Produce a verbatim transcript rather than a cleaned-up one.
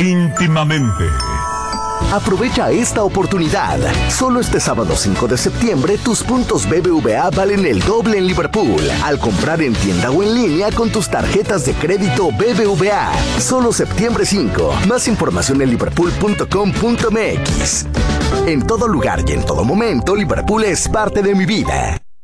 íntimamente. Aprovecha esta oportunidad. Solo este sábado cinco de septiembre, tus puntos B B V A valen el doble en Liverpool al comprar en tienda o en línea con tus tarjetas de crédito B B V A. Solo septiembre cinco. Más información en liverpool punto com punto m x. En todo lugar y en todo momento, Liverpool es parte de mi vida.